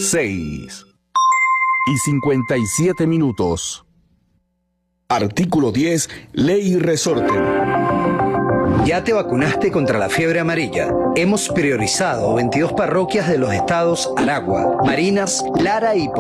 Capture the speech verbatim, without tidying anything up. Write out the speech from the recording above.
seis y cincuenta y siete minutos. Artículo diez, Ley y Resorte. ¿Ya te vacunaste contra la fiebre amarilla? Hemos priorizado veintidós parroquias de los estados Aragua, Marinas, Lara y